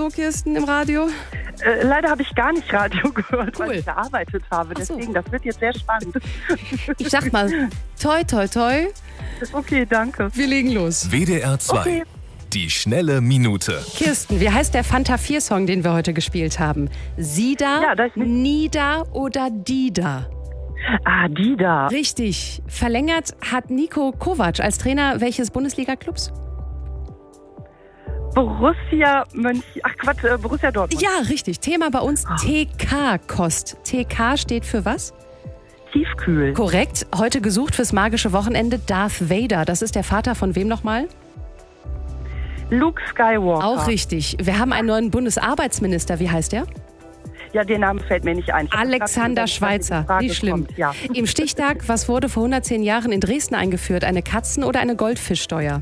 so, Kirsten, im Radio? Leider habe ich gar nicht Radio gehört, Cool. weil ich gearbeitet habe. Ach so. Deswegen, das wird jetzt sehr spannend. Ich sag mal, toi, toi, toi. Okay, danke. Wir legen los. WDR 2. Okay. Die schnelle Minute. Kirsten, wie heißt der Fanta 4-Song, den wir heute gespielt haben? Sida, Ja, da ist nicht- Nida oder Dida? Ah, die da. Richtig. Verlängert hat Niko Kovac als Trainer welches Bundesliga-Clubs? Borussia Borussia Dortmund. Ja, richtig. Thema bei uns TK-Kost. TK steht für was? Tiefkühl. Korrekt. Heute gesucht fürs magische Wochenende Darth Vader. Das ist der Vater von wem nochmal? Luke Skywalker. Auch richtig. Wir haben einen neuen Bundesarbeitsminister. Wie heißt der? Ja, der Name fällt mir nicht ein. Ich hab Alexander gerade überlegt, dass die Schweitzer. Frage Nicht schlimm. kommt. Ja. Im Stichtag, was wurde vor 110 Jahren in Dresden eingeführt? Eine Katzen- oder eine Goldfischsteuer?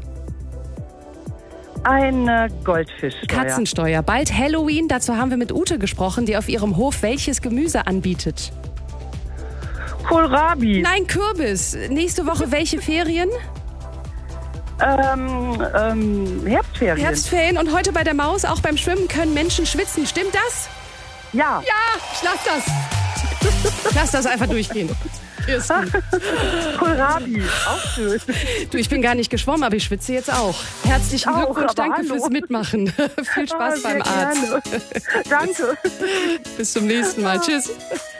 Eine Goldfischsteuer. Katzensteuer. Bald Halloween. Dazu haben wir mit Ute gesprochen, die auf ihrem Hof welches Gemüse anbietet. Kohlrabi. Nein, Kürbis. Nächste Woche welche Ferien? Herbstferien. Herbstferien. Und heute bei der Maus, auch beim Schwimmen können Menschen schwitzen. Stimmt das? Ja. Ja, ich lass das. Ich lass das einfach durchgehen. Kirsten. Kohlrabi. Auch schön. Du, ich bin gar nicht geschwommen, aber ich schwitze jetzt auch. Herzlichen Auch, Glückwunsch, aber danke hallo. fürs Mitmachen. Viel Spaß Sehr beim Arzt. gerne. Danke. Bis zum nächsten Mal. Tschüss.